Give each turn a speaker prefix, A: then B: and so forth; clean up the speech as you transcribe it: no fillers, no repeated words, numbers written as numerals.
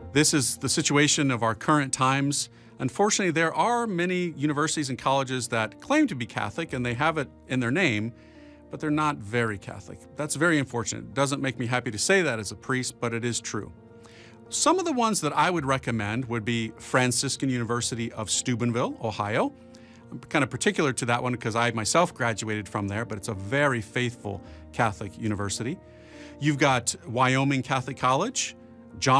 A: This is the situation of our current times. Unfortunately, there are many universities and colleges that claim to be Catholic and they have it in their name, but they're not very Catholic. That's very unfortunate. It doesn't make me happy to say that as a priest, but it is true. Some of the ones that I would recommend would be Franciscan University of Steubenville, Ohio. I'm kind of particular to that one because I myself graduated from there, but it's a very faithful Catholic university. You've got Wyoming Catholic College,